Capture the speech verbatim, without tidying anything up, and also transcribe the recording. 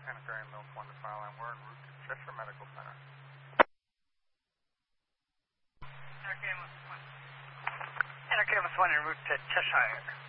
Anacarian Milk one to file line. We're en route to Cheshire Medical Center. Anacarian one en route to Cheshire.